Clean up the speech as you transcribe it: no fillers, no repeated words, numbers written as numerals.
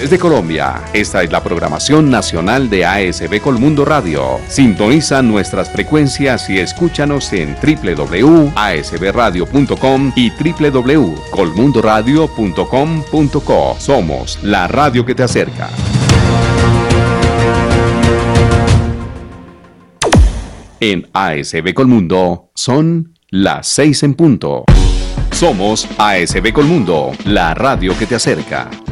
Desde Colombia, esta es la programación nacional de ASB Colmundo Radio. Sintoniza nuestras frecuencias y escúchanos en www.asbradio.com y www.colmundoradio.com.co. Somos la radio que te acerca. En ASB Colmundo son las 6 en punto. Somos ASB Colmundo, la radio que te acerca.